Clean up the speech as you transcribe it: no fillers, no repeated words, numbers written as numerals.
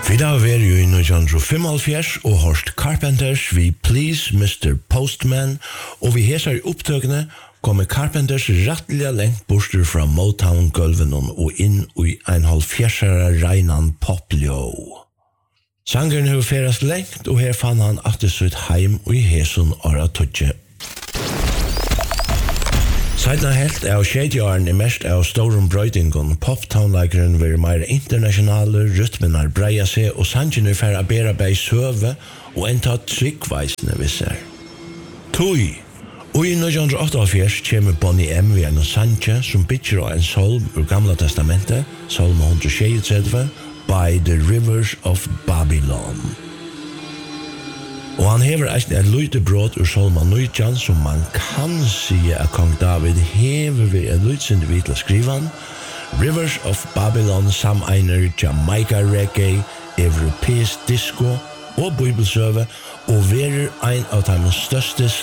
Vi da var jo i 1975 og hørst Carpenters vi Please Mr. Postman, og vi hesar i opptøkene kommer Carpenters rettelig lengt borster fra Motown-gulven og inn i en halvfjersere regnan popljå. Sangeren har ferast lengt, og her fann han attersutt heim og i hesun åra tøtje. Seidna helt av shadejaren mest av storum brøydingon, pop-townleikeren vil mer internasjonale, rytmenar breia seg, og sangene fer a bera bei søve og enta tryggveisne visser. Tui! Og i 1988 kommer Bonnie M. ved en sanje som bytjer av en salm ur Gamla Testamentet, salm 136, By the Rivers of Babylon. Og han hever eisne et lydebråd ur Salma 19 som man kan sige at kong David hever ved et lydsindivid til skrivan, Rivers of Babylon samegner Jamaica reggae, europeisk disco og bibelsøve og verer ein av de største